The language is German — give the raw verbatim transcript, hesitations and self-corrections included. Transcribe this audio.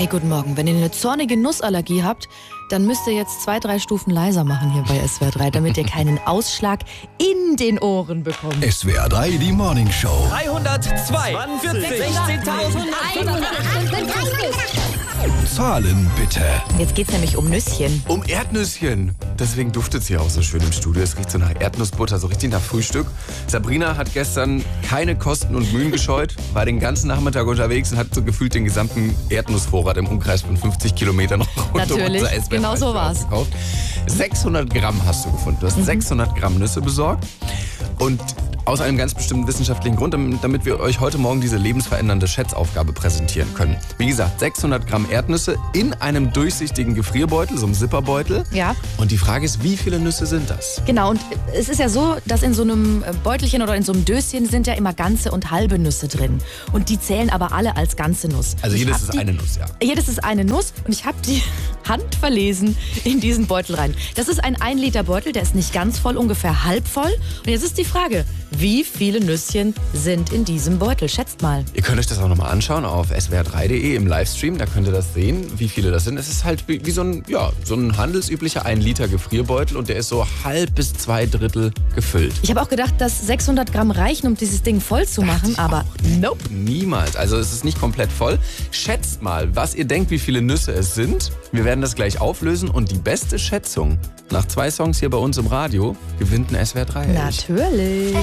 Hey, guten Morgen. Wenn ihr eine zornige Nussallergie habt, dann müsst ihr jetzt zwei, drei Stufen leiser machen hier bei S W R drei, damit ihr keinen Ausschlag in den Ohren bekommt. S W R drei, die Morning Show. dreihundertzwei, sechzehntausend, Zahlen bitte. Jetzt geht's nämlich um Nüsschen. Um Erdnüsschen. Deswegen duftet es hier auch so schön im Studio. Es riecht so nach Erdnussbutter, so richtig nach Frühstück. Sabrina hat gestern keine Kosten und Mühen gescheut, war den ganzen Nachmittag unterwegs und hat so gefühlt den gesamten Erdnussvorrat im Umkreis von fünfzig Kilometern rund um Natürlich, unser S W R genau so war's. gekauft. sechshundert Gramm hast du gefunden. Du hast Mhm. sechshundert Gramm Nüsse besorgt. Und aus einem ganz bestimmten wissenschaftlichen Grund, damit wir euch heute Morgen diese lebensverändernde Schätzaufgabe präsentieren können. Wie gesagt, sechshundert Gramm Erdnüsse in einem durchsichtigen Gefrierbeutel, so einem Zipperbeutel. Ja. Und die Frage ist, wie viele Nüsse sind das? Genau, und es ist ja so, dass in so einem Beutelchen oder in so einem Döschen sind ja immer ganze und halbe Nüsse drin. Und die zählen aber alle als ganze Nuss. Also Ich jedes hab ist die, eine Nuss, ja. Jedes ist eine Nuss und ich habe die handverlesen in diesen Beutel rein. Das ist ein ein Liter Beutel, der ist nicht ganz voll, ungefähr halb voll. Und jetzt ist die Frage, wie viele Nüsschen sind in diesem Beutel? Schätzt mal. Ihr könnt euch das auch nochmal anschauen auf S W R drei punkt de im Livestream. Da könnt ihr das sehen, wie viele das sind. Es ist halt wie, wie so, ein, ja, so ein handelsüblicher ein Liter Gefrierbeutel und der ist so halb bis zwei Drittel gefüllt. Ich habe auch gedacht, dass sechshundert Gramm reichen, um dieses Ding voll zu machen, aber nope. Niemals. Also es ist nicht komplett voll. Schätzt mal, was ihr denkt, wie viele Nüsse es sind. Wir werden das gleich auflösen und die beste Schätzung nach zwei Songs hier bei uns im Radio gewinnt ein S W R drei. Natürlich.